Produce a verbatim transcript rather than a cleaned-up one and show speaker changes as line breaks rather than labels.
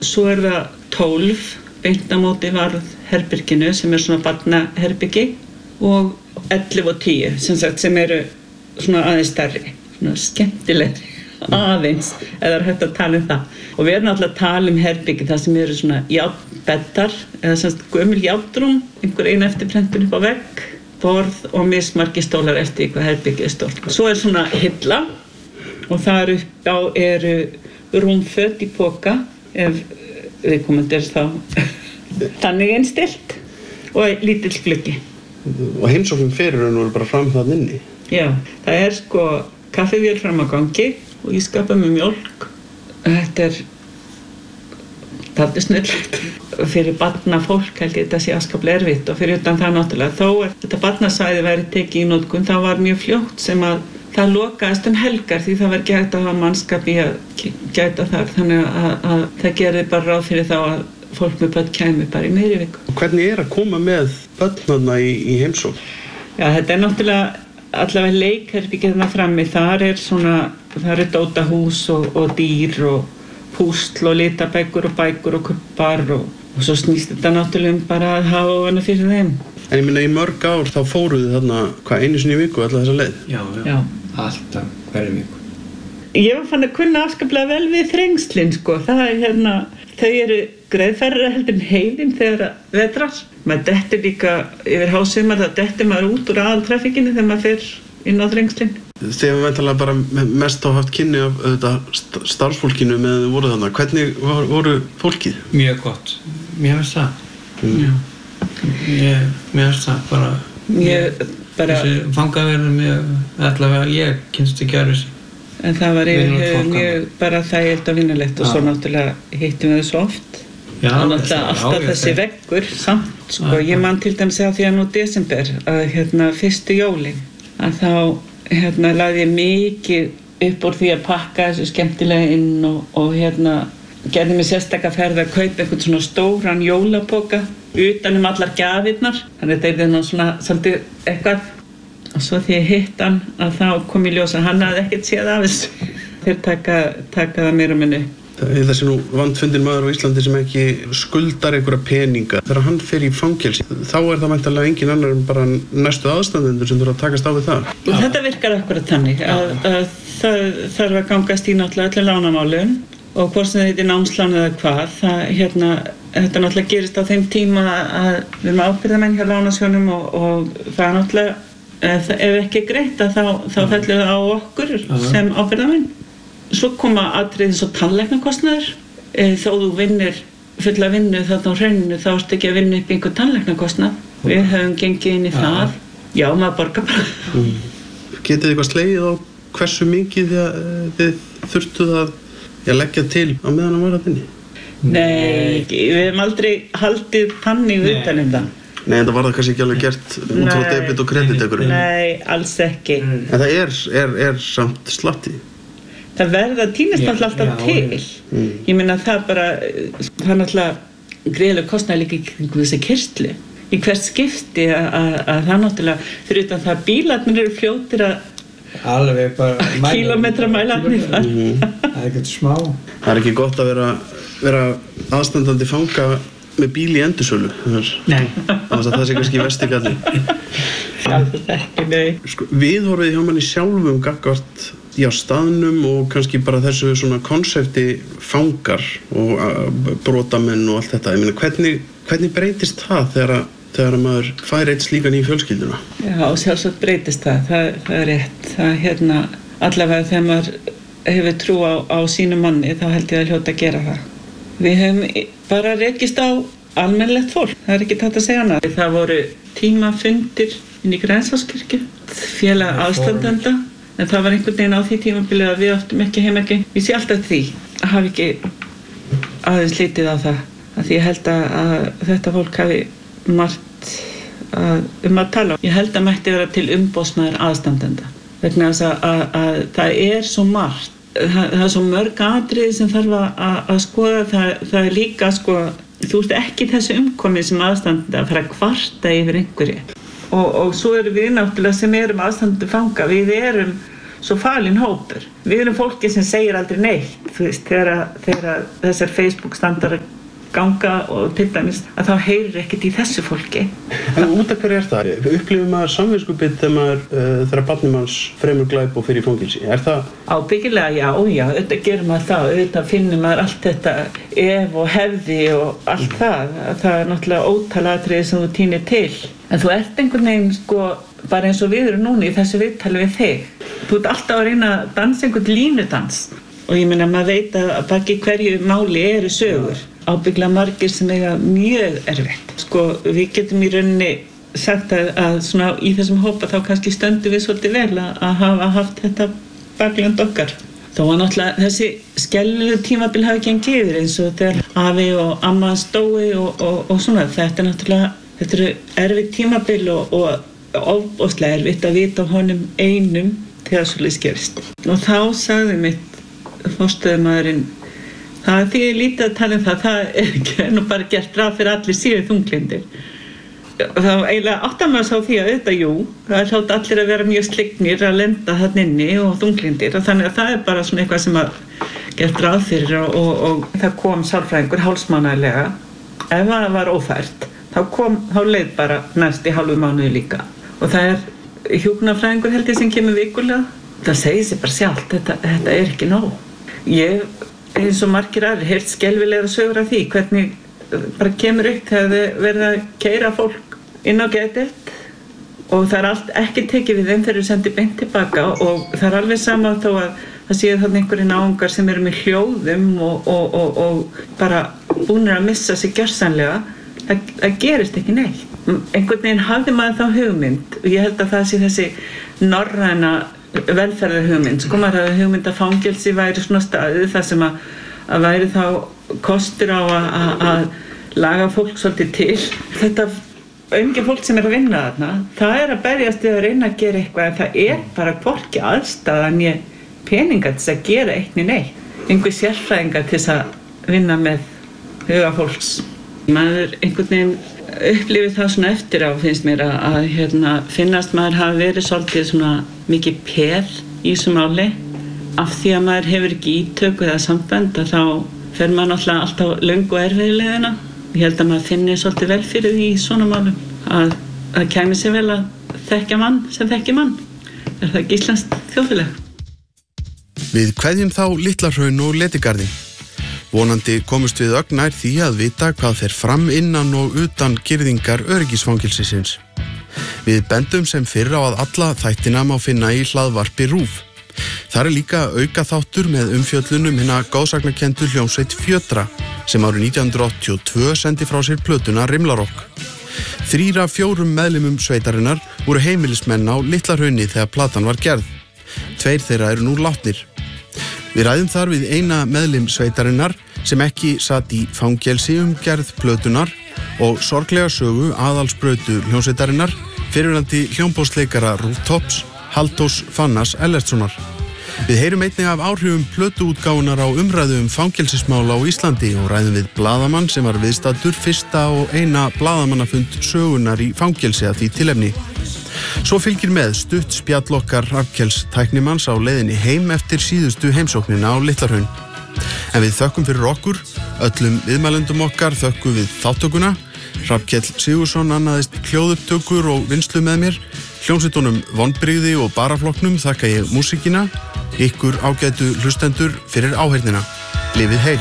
Svo er það tólf beint á móti varð herberginu sem er svona barnaherbyggi og ellefu og tíu sem sagt sem eru svona aðeins stærri, svona skemmtilegri aðeins, eða er hægt að tala um það. Og við erum alltaf að tala um herbyggi það sem eru svona járnbeddar eða sem sagt gömul járnrúm, einhver einu eftirprentun upp á vegg, borð og mismargir stólar eftir hvað herbyggið er stórt. Svo er svona hilla og þar upp á eru rúmföt í poka ef viðkomandi er þá þannig einstilt og lítill gluggi.
Og heimsóknin fyrir hún voru bara fram það inni?
Já, það er sko kaffivél fram á gangi og ísskapa með mjólk. Þetta er dálítið snöllegt. Fyrir barnafólk held ég þetta sé afskaplega erfitt og fyrir utan það náttúrulega. Þó er þetta barnasvæði væri tekið í notkun, þá var mjög fljótt sem að það lokaðist um helgar því það var ekki hægt að hafa mannskap í að gæta þar. Þannig að, að það gerði bara ráð fyrir þá að fólk með börn kæmi bara í miðri viku.
Og hvernig er að koma með börnarna í, í heimsókn?
Já, þetta er náttúrulega allavega leikherbyggið þarna frammi. Þar er svona, þar er dótahús og, og dýr og púsl og litabækur og bækur og kubbar og, og svo snýst þetta náttúrulega um bara að hafa hana fyrir þeim.
En ég minna í mörg ár þá fóruð þið þarna hvað einu sinni í viku alla þessa leið?
Já, já,
já.
Alltaf hverju viku.
Ég var fann að kunna afskaplega vel við þrengslin sko. Það er hérna, þau eru greiðfærri heldur en heilin þegar það vetrar. Maður dettur líka yfir hásumar, það dettur maður út úr aðaltrafikkinni þegar maður fer inn á þrengslin.
Þið hefur væntanlega bara mest á haft kynni af auðvitað starfsfólkinu meðan þið voru þarna. Hvernig var, voru fólkið?
Mjög gott. Mér finnst það.
Mm.
Já. Ég, mér finnst það bara...
Ég bara...
Þessi fangaverðum, ég, allavega ég kynst ekki að þessi.
En það var yfir mjög bara þægilt og vinnulegt og svo náttúrulega hittum við þau svo oft.
Já,
og náttúrulega alltaf þessi veggur samt, sko. Ég man til dæmis að því að nú desember, að hérna fyrstu jólin, að þá hérna lagði ég mikið upp úr því að pakka þessu skemmtilega inn og, og hérna gerði mér sérstaka ferð að kaupa einhvern svona stóran jólapoka utan um allar gjafirnar. Þannig að þetta er nú svona svolítið eitthvað. Og svo því ég hitt hann að þá kom í ljós að hann hafði ekkert séð af þessu. Þeir taka, taka það mér og minni.
Þessi nú vandfundin maður á Íslandi sem ekki skuldar einhverja peninga. Þegar hann fer í fangelsi, þá er það væntanlega engin annar en bara næstu aðstandendur sem þurfa að takast á við það.
Og þetta virkar akkurat þannig að, að það þarf að gangast í náttúrulega öllu lánamálum og hvort sem þetta er námslán eða hvað. Það, hérna, þetta náttúrulega gerist á þeim tíma að við erum ábyrgðarmenn hjá lánasjónum og, og það er náttúrulega ef ekki greitt að þá, þá fellur það á okkur sem ábyrgðarmenn. Svo koma atriði svo tannlæknakostnaður. Þó þú vinnir fulla vinnu þarna á hrauninu þá ertu ekki að vinna upp einhver tannlæknakostnað. Við höfum gengið inn í það. Já, maður borgar bara.
Mm. Getið þið eitthvað slegið á hversu mikið þið þurftuð að já, leggja til á meðan að vara þinni?
Nei, við hefum aldrei haldið þannig utan um það.
Nei, en það var það kannski ekki alveg gert út frá debit og kredit ekkur.
Nei, alls ekki.
En það er, er, er samt slatti.
Það verða týnist yeah, alltaf yeah, til. Mm. Ég meina það bara, það er náttúrulega greiðlega kostnaði líka í kringum þessi kyrstlu. Í hvert skipti að, að, að það náttúrulega, fyrir utan það bílarnir eru fljótir að
alveg bara
kílómetra mælarnir.
Mm. Það er ekkert smá.
Það er ekki gott að vera, vera aðstandandi fanga með bíl í endursölu.
Nei.
Þannig að það sé kannski versti galli.
Það er ekki, nei.
Sko, viðhorfið hjá manni sjálfum gagnvart já, staðnum og kannski bara þessu svona konsepti fangar og brotamenn og allt þetta. Ég meina, hvernig, hvernig breytist það þegar, þegar maður fær eitt slíkan í fjölskylduna?
Já, sjálfsagt breytist það. Það, það er rétt. Það hérna, allavega þegar maður hefur trú á, á sínu manni, þá held ég að hljóta að gera það. Við hefum bara rekist á almennilegt fólk. Það er ekki hægt að segja annað. Það voru tímafundir inn í Grensáskirkju, félag aðstandenda. En það var einhvern veginn á því tímabilið að við áttum ekki heimerki. Ég sé alltaf því að hafa ekki aðeins litið á það. Að því ég held að, að þetta fólk hafi margt að, um að tala. Ég held að mætti vera til umboðsmaður aðstandenda. Vegna þess að, að, að það er svo margt. Það, það er svo mörg atriði sem þarf að, að skoða. Það, það er líka sko, þú ert ekki þessu umkomið sem aðstandenda að fara að kvarta yfir einhverju. Og, og svo erum við náttúrulega sem erum aðstandendur fanga. Við erum svo falinn hópur. Við erum fólki sem segir aldrei neitt, þú veist, þegar, þegar þessar Facebook standar ganga og til dæmis að þá heyrir ekkert í þessu fólki.
En út af hverju er það? Upplifir maður samviskubit þegar maður uh, þegar barnið manns fremur glæp og fyrir í fangelsi? Er það?
Ábyggilega, já, já, auðvitað gerir maður það, auðvitað finnir maður allt þetta ef og hefði og allt það. Það er náttúrulega ótal atriði sem þú tínir til. En þú ert einhvern veginn, sko, bara eins og við erum núna í þessu viðtali við þig. Þú ert alltaf að reyna að dansa einhvern línudans. Og ég meina, maður veit að baki hverju máli eru sögur. Ábyggilega margir sem eiga mjög erfitt. Sko, við getum í rauninni sagt að, að svona í þessum hópa þá kannski stöndum við svolítið vel að, að hafa haft þetta bakland okkar. Þó að náttúrulega þessi skelfilegu tímabil hafi gengið yfir eins og þegar afi og amma stói og, og, og svona. Þetta er náttúrulega, þetta eru erfitt tímabil og, og ofboðslega erfitt að vita á honum einum þegar svoleiðis gerist. Og þá sagði mitt forstöðumaðurinn, það því ég lítið að tala um það, það er ekki nú bara gert ráð fyrir allir síðu þunglyndir. Þá eiginlega áttar maður sá því að auðvitað, jú, það er hlátt allir að vera mjög slignir að lenda þarna inni og þunglyndir og þannig að það er bara svona eitthvað sem að gert ráð fyrir og, og, og það kom sálfræðingur hálfsmánaðarlega. Ef það var ófært, þá kom, þá leið bara næst í hálfu mánuði líka. Og það er hjúkrunarfræðingur held ég sem kemur vikulega. Það segir sig bara sjálft, þetta, þetta er ekki nóg. Ég eins og margir aðrir heyrt skelfilegar sögur af því hvernig bara kemur upp þegar þið verða að keyra fólk inn á geðdeild og það er allt ekki tekið við þeim þegar þau sendir beint tilbaka og það er alveg sama þó að það séu þarna einhverjir náungar sem eru með hljóðum og, og, og, og bara búnir að missa sig gjörsamlega. Það, það gerist ekki neitt. Einhvern veginn hafði maður þá hugmynd og ég held að það sé þessi norræna velferðarhugmynd, sko maður hafði hugmynd að fangelsi væri svona staðið þar sem að, að væri þá kostur á að, að, að laga fólk svolítið til. Þetta unga fólk sem er að vinna þarna, það er að berjast við að reyna að gera eitthvað en það er bara hvorki aðstæðan ég peninga til að gera eitt né neitt. Einhver sérfræðinga til að vinna með huga fólks. Maður einhvern veginn upplifið það svona eftir á finnst mér að, að hérna, finnast maður hafi verið svolítið svona mikið peð í þessu máli af því að maður hefur ekki ítök eða sambönd að þá fer maður náttúrulega alltaf löng og erfiðleiðina. Ég held að maður finni svolítið vel fyrir því í svona málum að það kæmi sér vel að þekkja mann sem þekki mann. Er það ekki íslenskt þjóðfélag?
Við kveðjum þá Litla-Hraun og Letigarðinn. Vonandi komust við ögn nær því að vita hvað fer fram innan og utan girðingar öryggisfangelsisins. Við bendum sem fyrr á að alla þættina má finna í hlaðvarpi RÚV. Þar er líka auka þáttur með umfjöllunum hinna góðsagnakenndu hljómsveit Fjötra sem árið nítján hundruð áttatíu og tvö sendi frá sér plötuna Rimlarokk. Þrír af fjórum meðlimum sveitarinnar voru heimilismenn á Litla-Hrauni þegar platan var gerð. Tveir þeirra eru nú látnir. Við ræðum þar við eina meðlim sveitarinnar sem ekki satt í fangelsi um gerð plötunar og sorglega sögu aðalsbrautu hljómsveitarinnar fyrrverandi hljómborðsleikara Rooftops Halldórs Fannars Ellertssonar. Við heyrum einnig af áhrifum plötuútgáfunar á umræðu um fangelsismál á Íslandi og ræðum við blaðamann sem var viðstaddur fyrsta og eina blaðamannafund sögunar í fangelsi að því tilefni. Svo fylgir með stutt spjall okkar Rafnkels tæknimanns á leiðinni heim eftir síðustu heimsóknina á Litla-Hraun. En við þökkum fyrir okkur, öllum viðmælendum okkar þökkum við þáttökuna. Hrafnkell Sigurðsson annaðist hljóðupptökur og vinnslu með mér. Hljómsveitunum Vonbrigði og Baraflokknum þakka ég músíkina. Ykkur ágætu hlustendur fyrir áheyrnina. Lifið heil!